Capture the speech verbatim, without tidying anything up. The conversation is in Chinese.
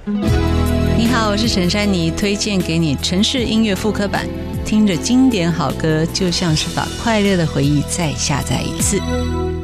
你好，我是陈珊妮，推荐给你城市音乐复刻版，听着经典好歌，就像是把快乐的回忆再下载一次。